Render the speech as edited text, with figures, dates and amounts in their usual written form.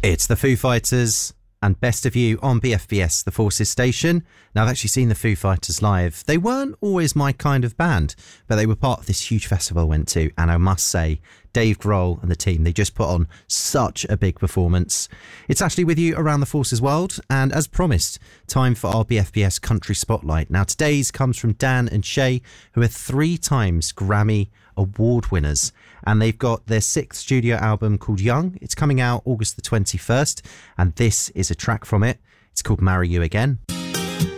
It's the Foo Fighters and Best of You on BFBS, the Forces station. Now, I've actually seen the Foo Fighters live. They weren't always my kind of band, but they were part of this huge festival I went to, and I must say, Dave Grohl and the team, they just put on such a big performance. It's actually with you around the Forces world, and as promised, time for our BFBS Country Spotlight. Now, today's comes from Dan and Shay, who are 3 times Grammy Award winners, and they've got their 6th studio album called Young. It's coming out August the 21st, and this is a track from it. It's called Marry You Again.